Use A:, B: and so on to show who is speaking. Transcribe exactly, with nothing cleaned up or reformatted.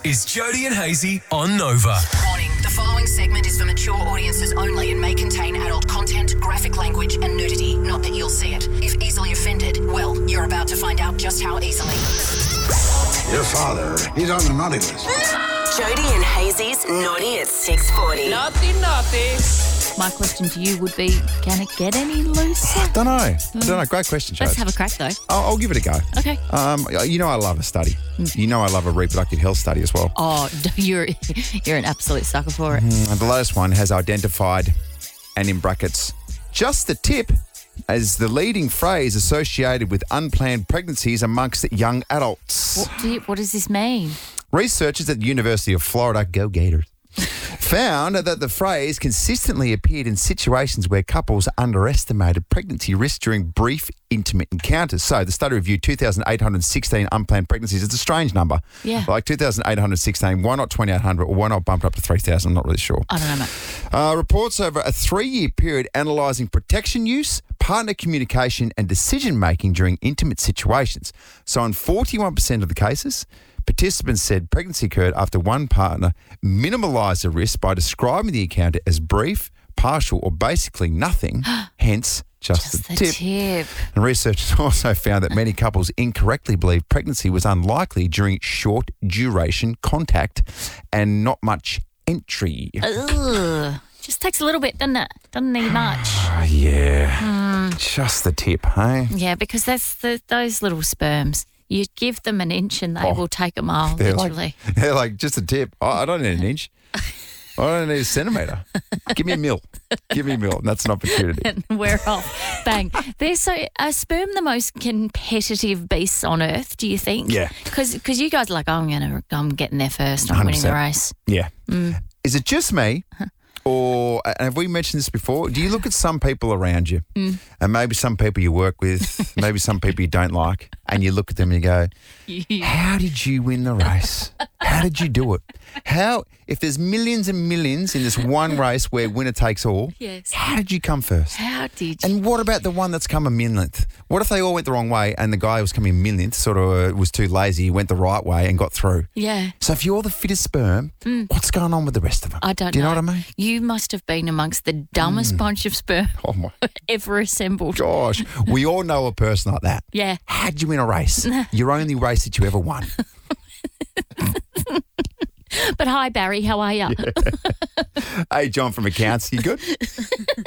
A: is Jody and Hazy on Nova.
B: Warning, the following segment is for mature audiences only and may contain adult content, graphic language and nudity. Not that you'll see it. If easily offended, well, you're about to find out just how easily.
C: Your father, he's on the naughty list.
B: Jody and Hazy's Naughty at six forty.
D: Naughty, naughty.
E: My question to you would be, can it get any looser?
F: Don't know. I don't know. Great question, Jade.
E: Let's have a crack, though.
F: I'll, I'll give it a go.
E: Okay.
F: Um, you know I love a study. You know I love a reproductive health study as well.
E: Oh, you're you're an absolute sucker for it.
F: Mm, the latest one has identified, and in brackets, just the tip as the leading phrase associated with unplanned pregnancies amongst young adults.
E: What, do you, what does this mean?
F: Researchers at the University of Florida, go Gators, found that the phrase consistently appeared in situations where couples underestimated pregnancy risk during brief, intimate encounters. So the study reviewed two thousand eight hundred sixteen unplanned pregnancies. It's a strange number.
E: Yeah.
F: Like two thousand eight hundred sixteen. Why not twenty-eight hundred or why not bump it up to three thousand? I'm not really sure.
E: I don't know, mate.
F: Uh, reports over a three-year period analysing protection use, partner communication and decision-making during intimate situations. So in forty-one percent of the cases, participants said pregnancy occurred after one partner minimalised the risk by describing the encounter as brief, partial, or basically nothing, hence just,
E: Just
F: the,
E: the
F: tip.
E: tip.
F: And researchers also found that many couples incorrectly believed pregnancy was unlikely during short duration contact and not much entry.
E: Ugh. Just takes a little bit, doesn't it? Doesn't need much.
F: Oh, yeah. Just the tip, hey?
E: Yeah, because that's the those little sperms. You give them an inch and they
F: Oh,
E: will take a mile,
F: They're
E: literally.
F: like, they're like, just a tip. Oh, I don't need an inch. I don't need a centimetre. Give me a mil. Give me a mil. And that's an opportunity.
E: And we're off. Bang. They're so, are sperm the most competitive beasts on earth, do you think?
F: Yeah.
E: Because you guys are like, oh, I'm gonna, I'm getting there first. I'm winning the
F: one hundred
E: race.
F: Yeah.
E: Mm.
F: Is it just me? Or and have we mentioned this before? Do you look at some people around you
E: Mm.
F: and maybe some people you work with, maybe some people you don't like, and you look at them and you go, how did you win the race? How did you do it? How, if there's millions and millions in this one race where winner takes all,
E: Yes.
F: how did you come first?
E: How did you?
F: And what about the one that's come a millionth? What if they all went the wrong way and the guy who was coming a millionth sort of uh, was too lazy, went the right way and got through?
E: Yeah.
F: So if you're the fittest sperm, what's going on with the rest of them?
E: I don't
F: Do you know,
E: know.
F: what I mean?
E: You must have been amongst the dumbest bunch of sperm
F: Oh my
E: ever assembled.
F: gosh. We all know a person like that.
E: Yeah.
F: How'd you win a race? Your only race that you ever won.
E: But hi, Barry. How are you?
F: Hey, John from accounts. You good?